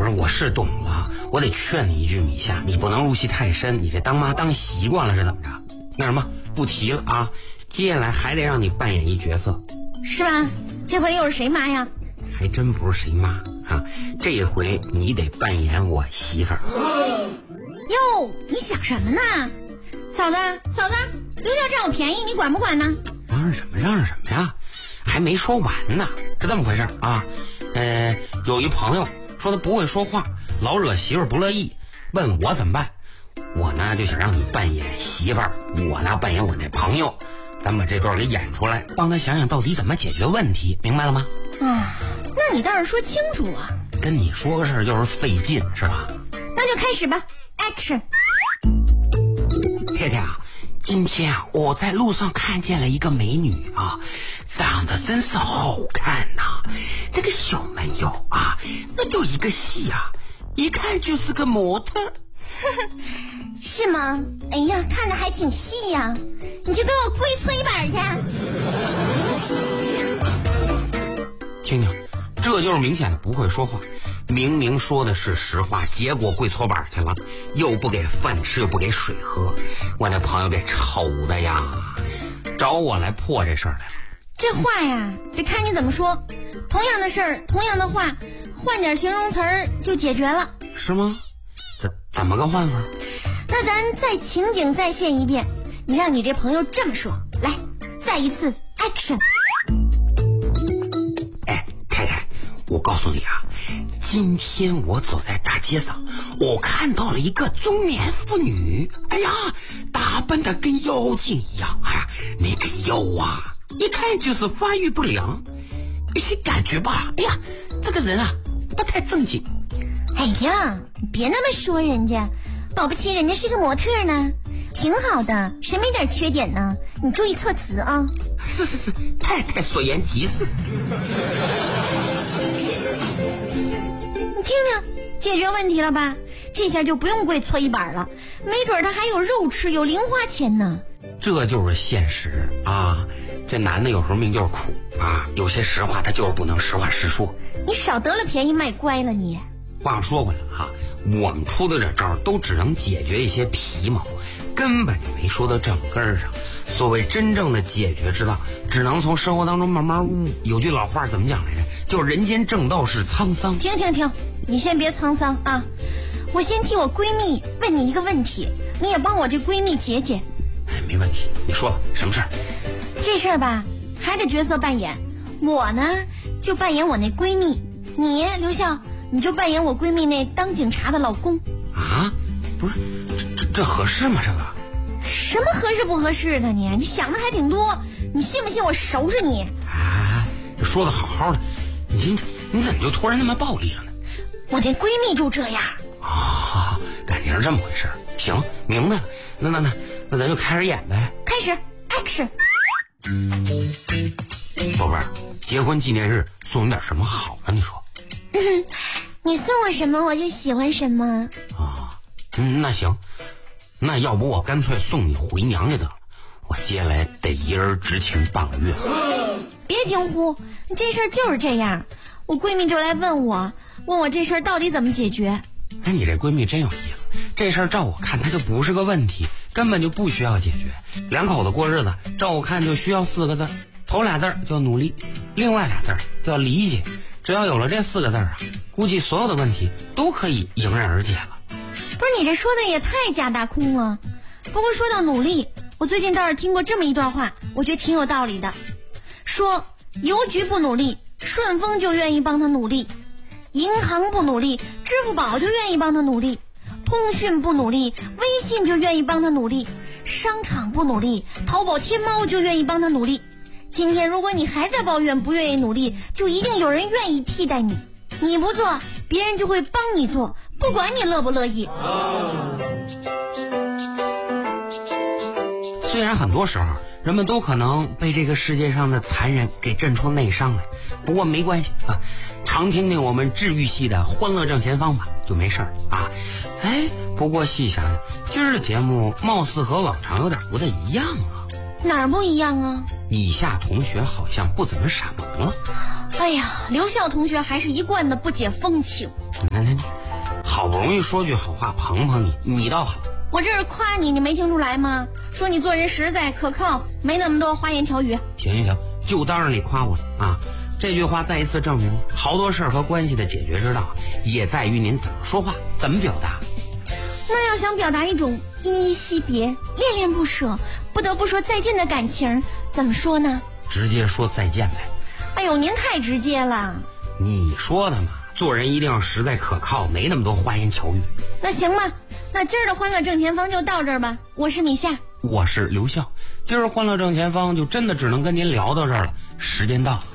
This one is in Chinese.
是，我是懂了，我得劝你一句，米夏，你不能入戏太深，你这当妈当习惯了是怎么着？那什么，不提了啊，接下来还得让你扮演一角色。 是吧？这回又是谁妈呀？ 还真不是谁妈啊，这回你得扮演我媳妇儿。 哟，你想什么呢？嫂子，刘校占我便宜，你管不管呢？ 嚷嚷什么呀？还没说完呢，是这么回事啊。有一朋友说他不会说话，老惹媳妇儿不乐意，问我怎么办。我呢就想让你扮演媳妇儿，我呢扮演我那朋友，咱把这段给演出来，帮他想想到底怎么解决问题，明白了吗？ 那你倒是说清楚啊。 跟你说个事儿就是费劲，是吧？ 那就开始吧 ，Action！ 太太啊，今天啊我在路上看见了一个美女啊，长得真是好看呐，那个小蛮腰啊，那就一个戏啊，一看就是个模特。 是吗？哎呀，看着还挺细呀，你就给我跪搓衣板去。 听听，这就是明显的不会说话，明明说的是实话，结果跪搓板去了，又不给饭吃，又不给水喝，我那朋友给愁的呀，找我来破这事儿来了。 这话呀，得看你怎么说。同样的事儿，同样的话，换点形容词儿就解决了。 是吗？怎么个换法？ 那咱再情景再现一遍，你让你这朋友这么说，来，再一次 Action！ 哎，太太，我告诉你啊，今天我走在大街上，我看到了一个中年妇女，哎呀，打扮的跟妖精一样，哎呀，那个腰啊，一看就是发育不良，有些感觉吧，哎呀，这个人啊，不太正经。 哎呀，你别那么说人家，保不齐人家是个模特呢，挺好的，谁没点缺点呢？你注意措辞啊。 是，太太所言极是。 你听听，解决问题了吧？这下就不用跪搓衣板了，没准他还有肉吃，有零花钱呢。 这就是现实啊！这男的有时候命就是苦啊，有些实话他就是不能实话实说。 你少得了便宜卖乖了你。 话说回来哈，我们出的这招都只能解决一些皮毛，根本就没说到正根上。所谓真正的解决之道，只能从生活当中慢慢悟。有句老话怎么讲来着？就是人间正道是沧桑。 停，你先别沧桑啊！我先替我闺蜜问你一个问题，你也帮我这闺蜜解解。 哎，没问题，你说吧，什么事儿？ 这事儿吧，还得角色扮演。我呢，就扮演我那闺蜜；你，刘笑，你就扮演我闺蜜那当警察的老公。 啊，不是，这合适吗？这个什么合适不合适的你想的还挺多，你信不信我收拾你？ 啊，说的好好的，你怎么就突然那么暴力了呢？ 我这闺蜜就这样啊，感情是这么回事。行，明白了。那咱就开始演呗。 开始 Action！ 宝贝儿，结婚纪念日送你点什么好呢？你说？ 你送我什么我就喜欢什么啊。那行，那要不我干脆送你回娘家得了，我接下来得一人执勤半个月。 别惊呼，这事儿就是这样。我闺蜜就来问我这事儿到底怎么解决。 哎，你这闺蜜真有意思，这事儿照我看它就不是个问题，根本就不需要解决。两口子过日子，照我看就需要4个字，头俩字叫努力，另外俩字叫理解。只要有了这4个字啊，估计所有的问题都可以迎刃而解了。 不是，你这说的也太假大空了。不过说到努力，我最近倒是听过这么一段话，我觉得挺有道理的。说邮局不努力，顺丰就愿意帮他努力；银行不努力，支付宝就愿意帮他努力；通讯不努力，微信就愿意帮他努力；商场不努力，淘宝天猫就愿意帮他努力。今天如果你还在抱怨不愿意努力，就一定有人愿意替代你。你不做，别人就会帮你做，不管你乐不乐意。 虽然很多时候人们都可能被这个世界上的残忍给震出内伤来，不过没关系啊，常听听我们治愈系的欢乐挣钱方法就没事儿啊。哎，不过细想想，今儿的节目貌似和往常有点不太一样啊。 哪儿不一样啊？ 以下同学好像不怎么傻萌了。 哎呀，刘笑同学还是一贯的不解风情。 来， 好不容易说句好话捧捧你，你倒好。 我这是夸你，你没听出来吗？说你做人实在可靠，没那么多花言巧语。 行，就当是你夸我啊。这句话再一次证明了，好多事儿和关系的解决之道，也在于您怎么说话，怎么表达。 那要想表达一种依依惜别、恋恋不舍、不得不说再见的感情，怎么说呢？ 直接说再见呗。 哎呦，您太直接了。 你说的嘛，做人一定要实在可靠，没那么多花言巧语。 那行吧，那今儿的欢乐正前方就到这儿吧。我是米夏， 我是刘笑，今儿欢乐正前方就真的只能跟您聊到这儿了，时间到了。